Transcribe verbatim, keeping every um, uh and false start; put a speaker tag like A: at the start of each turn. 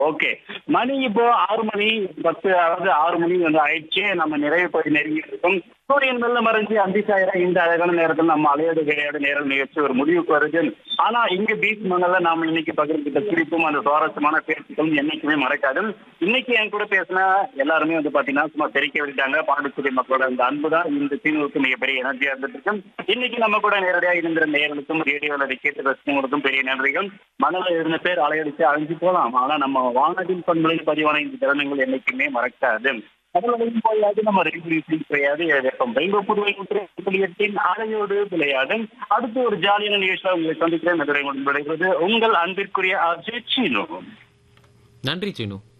A: Okay. மணி இப்போ ஆறு மணி பத்து அதாவது ஆறு மணி வந்து ஆயிடுச்சு. நம்ம நிறைவு பகுதி நெருங்கிட்டு இருக்கோம். சூரியன் மெல்ல மறைஞ்சு அந்தி சாயிர இந்த அழகான நேரத்தில் நம்ம அலையோடு விளையாடு நேரம் நிகழ்ச்சி ஒரு முடிவுக்கு வருது. ஆனா இங்க பீச் மணல்ல நாம இன்னைக்கு பகிர்ந்துகிட்ட குறிப்பும் அந்த சுவாரஸ்யமான பேச்சுக்களும் என்னைக்குமே மறக்காது. இன்னைக்கு என் கூட பேசினா எல்லாருமே வந்து பாத்தீங்கன்னா சும்மா தெரிக்க விட்டாங்க. பாண்டிச்சேரி மக்களோட அந்த அன்பு தான் இந்த சீனுக்கு மிகப்பெரிய எனர்ஜியா இருந்துட்டு இருக்கு. இன்னைக்கு நம்ம கூட நேரடியாக இருந்த நேர்களுக்கும் ரேடியோல கேட்டு ரசிகர்களுக்கும் பெரிய நன்றிகள். மணல இருந்த பேர் அலையடிச்சு அழிஞ்சு போலாம். ஆனா நம்ம வானதின் பண்புகளில் பதிவான இந்த திறமைகள் என்னைக்குமே மறக்காது. கடலையும் போயாது நம்ம ரெகுலேஷன் கிடையாது. ரெயின்போ புதுவை எட்டின் அலையோடு விளையாடு. அடுத்து ஒரு ஜாலியான நிகழ்ச்சியாக உங்களை சந்திக்கிறேன். விடைபெறுவது உங்கள் அன்பிற்குரிய அஜய் சீனு.
B: நன்றி சீனு.